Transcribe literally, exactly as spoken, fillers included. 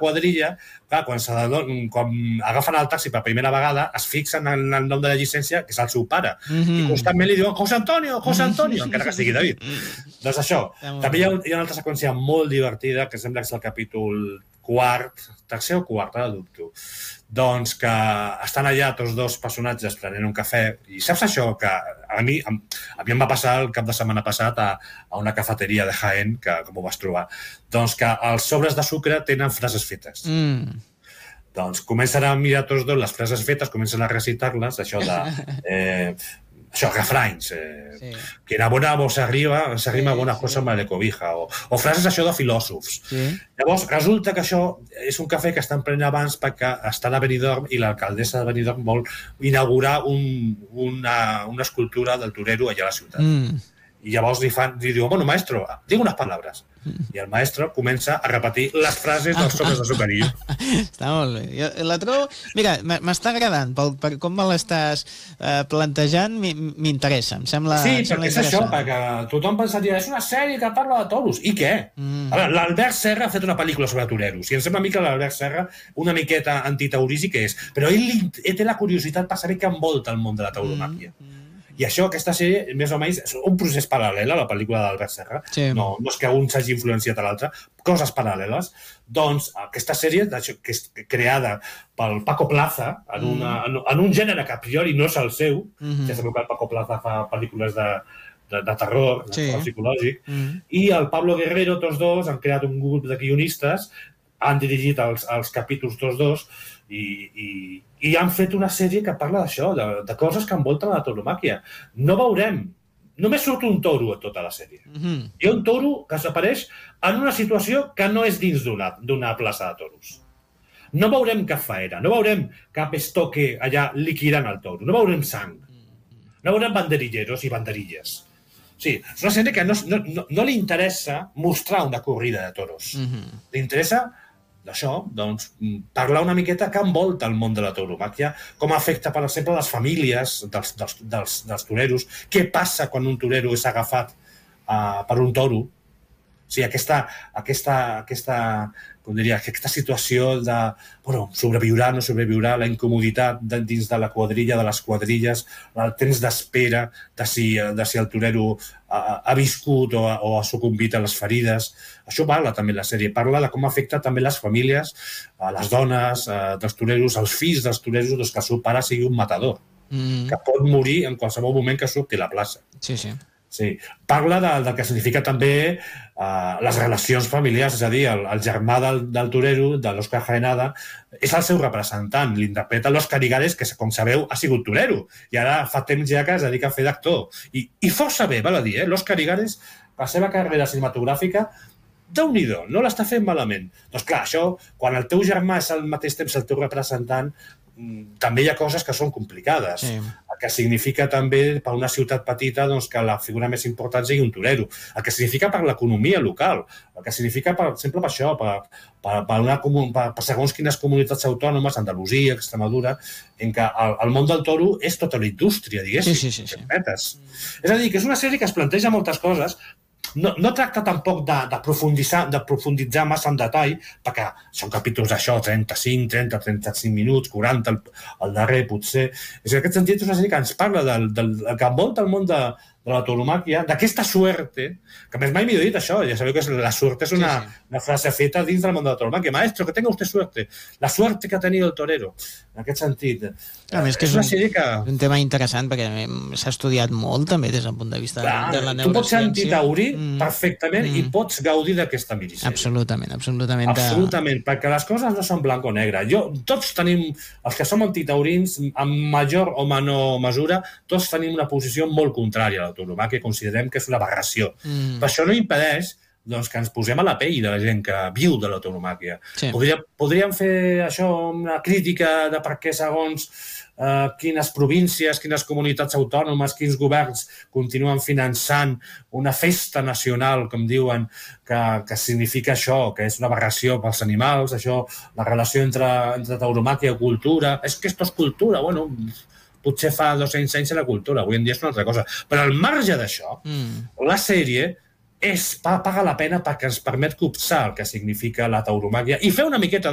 quadrilla, clar, quan, quan agafen el taxi per primera vegada, es fixen en el nom de la llicència, que és el seu pare, mm-hmm. i constantment li diuen José Antonio, José Antonio, encara que sigui David. Doncs això, també hi ha, hi ha una altra seqüència molt divertida, que sembla que és el capítol quart, tercer o quart, ara dubto, doncs que estan allà tots dos personatges prenent un cafè, i saps això que a mi, a, a mi em va passar el cap de setmana passat a, a una cafeteria de Jaén, que com ho vas trobar, doncs que els sobres de sucre tenen frases fetes. Mm. Doncs comencen a mirar tots dos les frases fetes, comencen a recitar-les, això de... Eh, això, refranys, eh, sí. que en bona voz arriba, s'arrima sí, bona cosa sí. me cobija, o, o frases això de filòsofs. Sí. Llavors, resulta que això és un cafè que estan prenent abans perquè estan a Benidorm i l'alcaldessa de Benidorm vol inaugurar un, una, una escultura del torero allà a la ciutat. Mm. I llavors li, fan, li diuen, bueno, maestro, digue unes paraules. I el maestro comença a repetir les frases dels sobres de sucarillo. Està molt bé. Jo la trobo... Mira, m'està agradant. Per, per com me l'estàs eh, plantejant, m'interessa. Em sembla Sí, em sembla perquè és això, perquè tothom pensaria és una sèrie que parla de toros. I què? Mm. A veure, l'Albert Serra ha fet una pel·lícula sobre toreros. I em sembla a mi que l'Albert Serra una miqueta antitaurí sí que és. Però ell, ell té la curiositat per saber què envolta el món de la tauromàquia. Mm. I això, aquesta sèrie, més o menys, és un procés paral·lel a la pel·lícula d'Albert Serra. Sí. No, no és que un s'hagi influenciat a l'altre, coses paral·leles. Doncs aquesta sèrie, que és creada pel Paco Plaza, en, una, en, en un gènere que a priori no és el seu, mm-hmm. ja sabeu que el Paco Plaza fa pel·lícules de, de, de terror, sí. de terror psicològic, mm-hmm. i el Pablo Guerrero, tots dos, han creat un grup de guionistes, han dirigit els, els capítols tots dos, i, i, i han fet una sèrie que parla d'això, de, de coses que envolten la tauromàquia. No veurem, només surt un toro a tota la sèrie. Mm-hmm. Hi ha un toro que s'apareix en una situació que no és dins d'una plaça de toros. No veurem cap faena, no veurem cap estoque allà liquidant el toro, no veurem sang, no veurem banderilleros i banderilles. Sí, és una sèrie que no, no, no, no li interessa mostrar una corrida de toros. Mm-hmm. Li interessa d'això, doncs, parlar una miqueta que envolta el món de la tauromàquia, com afecta, per exemple, les famílies dels, dels, dels, dels toreros, què passa quan un torero és agafat uh, per un toro. O sigui, aquesta, aquesta, aquesta, com diria, aquesta situació de, bueno, sobreviurà, no sobreviurà, la incomoditat de, dins de la quadrilla, de les quadrilles, el temps d'espera de si, de si el torero ha, ha viscut o ha, o ha sucumbit a les ferides. Això parla també la sèrie, parla de com afecta també les famílies, a les dones, a, dels toreros, als fills dels toreros, doncs que el seu pare sigui un matador, mm. que pot morir en qualsevol moment que surti a la plaça. Sí, sí. Sí. Parla de, del que significa també uh, les relacions familiars, és a dir, el, el germà del, del torero, de l'Òscar Jaenada, és el seu representant, l'interpreta l'Òscar Igares, que, com sabeu, ha sigut torero, i ara fa temps ja que es dedica a fer d'actor. I, i força bé, val a dir, eh? L'Òscar Igares, la seva carrera cinematogràfica, déu-n'hi-do, no l'està fent malament. Doncs clar, això, quan el teu germà és al mateix temps el teu representant, també hi ha coses que són complicades. Sí. El que significa també per una ciutat petita doncs, que la figura més important sigui un torero. El que significa per l'economia local. El que significa, per exemple, per això, per, per, per, una, per, per segons quines comunitats autònomes, Andalusia, Extremadura, en què el, el món del toro és tota la indústria, diguéssim. Sí, sí, sí, sí. Mm. És a dir, que és una sèrie que es planteja moltes coses. No, no tracta tampoc de, de, profunditzar, de profunditzar massa en detall, perquè són capítols d'això, trenta-cinc, trenta, trenta-cinc minuts, quaranta, el, el darrer potser. És en aquest sentit és una sèrie que ens parla del, del, del que envolta el món de, de la tauromàquia, d'aquesta suerte, que més mai m'he dit això, ja sabeu que la suerte és una, sí, sí. una frase feta dins del món de la tauromàquia. Maestro, que tenga usted suerte. La suerte que ha tenido el torero. En aquest sentit. A més que és, és una sèrie que... un tema interessant, perquè s'ha estudiat molt també des del punt de vista Clar, de la neurociència. Tu pots ser antitaurí mm. perfectament mm. i pots gaudir d'aquesta minisèrie. Absolutament, absolutament. Absolutament, de... perquè les coses no són blanc o negre. Jo, tots tenim, els que som antitaurins, en major o menor mesura, tots tenim una posició molt contrària a la tauromàquia, considerem que és una aberració. Mm. Però això no impedeix doncs, que ens posem a la pell de la gent que viu de la tauromàquia. Sí. Podríem, podríem fer això una crítica de per què segons eh, quines províncies, quines comunitats autònomes, quins governs continuen finançant una festa nacional, com diuen, que, que significa això, que és una aberració pels animals, això, la relació entre, entre tauromàquia i cultura. És que esto és cultura, bueno... potser fa dos-cents anys era cultura, avui en dia és una altra cosa. Però al marge d'això, mm. la sèrie és, paga la pena perquè ens permet copsar el que significa la tauromàquia i fer una miqueta